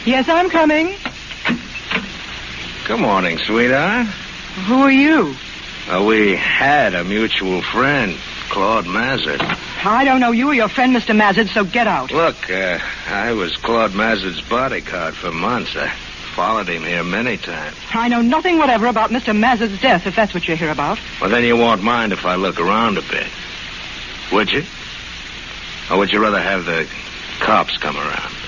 Yes, I'm coming. Good morning, sweetheart. Who are you? We had a mutual friend, Claude Mazard. I don't know you or your friend, Mr. Mazard, so get out. Look, I was Claude Mazard's bodyguard for months. I followed him here many times. I know nothing whatever about Mr. Mazard's death, if that's what you're here about. Well, then you won't mind if I look around a bit. Would you? Or would you rather have the cops come around?